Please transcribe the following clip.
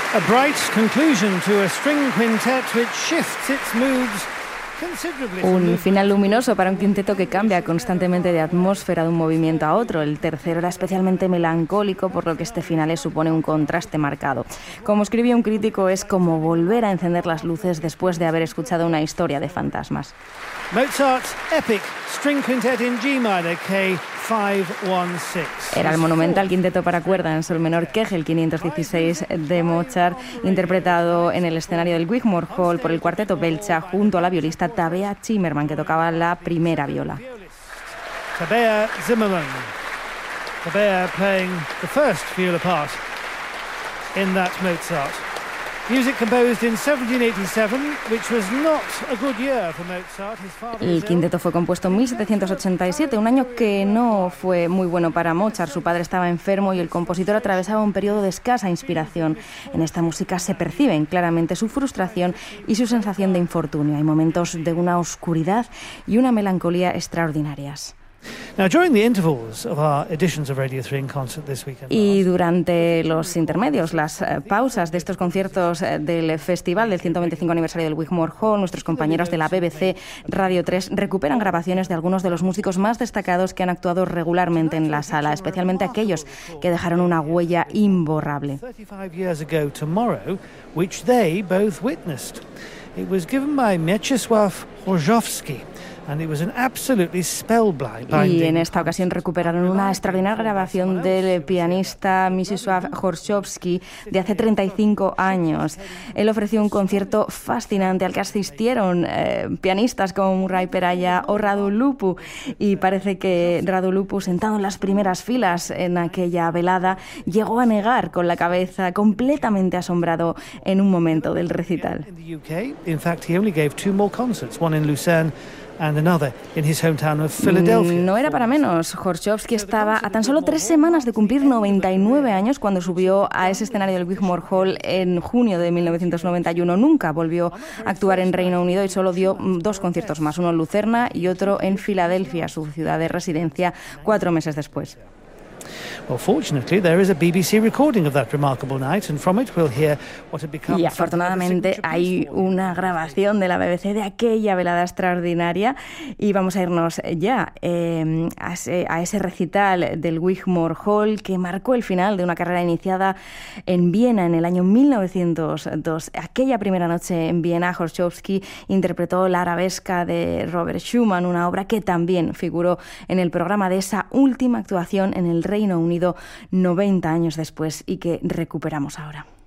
A bright conclusion to a string quintet which shifts its moods considerably. Un final luminoso para un quinteto que cambia constantemente de atmósfera de un movimiento a otro. El tercero era especialmente melancólico, por lo que este final supone un contraste marcado. Como escribió un crítico, es como volver a encender las luces después de haber escuchado una historia de fantasmas. Mozart's epic string quintet in G minor, K516. Era el monumental quinteto para cuerda en sol menor Kegel 516 de Mozart, interpretado en el escenario del Wigmore Hall por el cuarteto Belcha junto a la violista Tabea Zimmermann, que tocaba la primera viola. Tabea Zimmermann. Tabea playing the first viola part in that Mozart. Music composed in 1787, which was not a good year for Mozart. El quinteto fue compuesto en 1787, un año que no fue muy bueno para Mozart. Su padre estaba enfermo y el compositor atravesaba un periodo de escasa inspiración. En esta música se perciben claramente su frustración y su sensación de infortunio. Hay momentos de una oscuridad y una melancolía extraordinarias. Now, during the intervals of our editions of Radio 3 in Concert this weekend. Y durante los intermedios, las pausas de estos conciertos del festival del 125 aniversario del Wigmore Hall, nuestros compañeros de la BBC Radio 3 recuperan grabaciones de algunos de los músicos más destacados que han actuado regularmente en la sala, especialmente aquellos que dejaron una huella imborrable. 35 years ago tomorrow, which they both witnessed. It was given by Mieczysław Horszowski. And it was an absolutely spellbinding. Y en esta ocasión recuperaron una extraordinaria grabación del pianista Mieczysław Horszowski de hace 35 años. Él ofreció un concierto fascinante al que asistieron pianistas como Murray Peraya o Radu Lupu. Y parece que Radu Lupu, sentado en las primeras filas en aquella velada, llegó a negar con la cabeza, completamente asombrado en un momento del recital. In fact, he only gave 2 more concerts, one in Lucerne and another in his hometown of Philadelphia. No era para menos. Horszowski estaba a tan solo 3 semanas de cumplir 99 años cuando subió a ese escenario del Wigmore Hall en junio de 1991. Nunca volvió a actuar en Reino Unido y solo dio 2 conciertos más, uno en Lucerna y otro en Filadelfia, su ciudad de residencia, 4 meses después. Well, fortunately, there is a BBC recording of that remarkable night, and from it we'll hear what had become. Y afortunadamente hay una grabación de la BBC de aquella velada extraordinaria y vamos a irnos ya a ese recital del Wigmore Hall que marcó el final de una carrera iniciada en Viena en el año 1902. Aquella primera noche en Viena, Horszowski interpretó la arabesca de Robert Schumann, una obra que también figuró en el programa de esa última actuación en el Reino Unido 90 años después y que recuperamos ahora.